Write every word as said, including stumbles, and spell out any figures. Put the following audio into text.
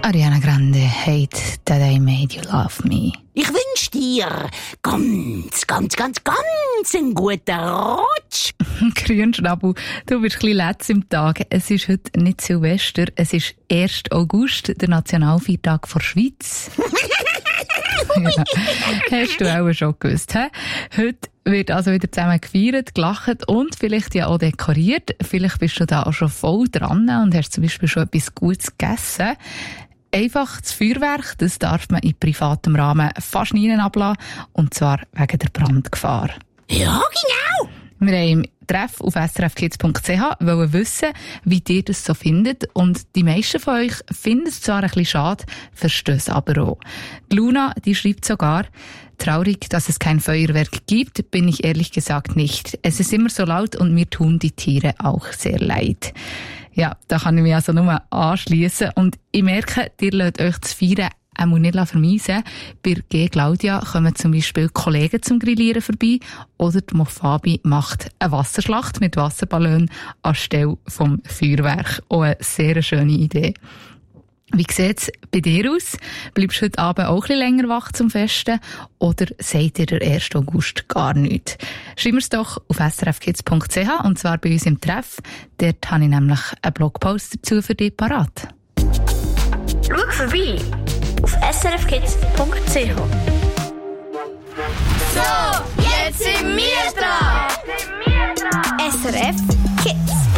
Ariana Grande, Hate That I Made You Love Me. Ich wünsche dir ganz, ganz, ganz, ganz einen guten Rutsch. Grünschnabel, du bist ein bisschen letzt im Tag. Es ist heute nicht Silvester, es ist erster August, der Nationalfeiertag der Schweiz. Ja, hast du auch schon gewusst. He? Heute wird also wieder zusammen gefeiert, gelacht und vielleicht ja auch dekoriert. Vielleicht bist du da auch schon voll dran und hast zum Beispiel schon etwas Gutes gegessen. Einfach das Feuerwerk, das darf man in privatem Rahmen fast nie ablassen, und zwar wegen der Brandgefahr. Ja, genau! Wir haben im Treff auf s r f kids punkt c h wollen wissen, wie ihr das so findet. Und die meisten von euch finden es zwar ein bisschen schade, verstehen es aber auch. Die Luna, die schreibt sogar: Traurig, dass es kein Feuerwerk gibt, bin ich ehrlich gesagt nicht. Es ist immer so laut und mir tun die Tiere auch sehr leid. Ja, da kann ich mich also nur anschliessen. Und ich merke, ihr lasst euch das Feiern auch nicht vermeisen. Bei G. Claudia kommen zum Beispiel Kollegen zum Grillieren vorbei oder die Mofabi macht eine Wasserschlacht mit Wasserballon anstelle vom Feuerwerk. Auch eine sehr schöne Idee. Wie sieht's bei dir aus? Bleibst du heute Abend auch ein bisschen länger wach zum Festen oder seid ihr der ersten August gar nichts? Schreib mir's doch auf s r f kids punkt c h und zwar bei uns im Treff. Dort habe ich nämlich einen Blogpost dazu für dich parat. Schau vorbei auf s r f kids punkt c h. So, jetzt sind wir dran! S R F Kids.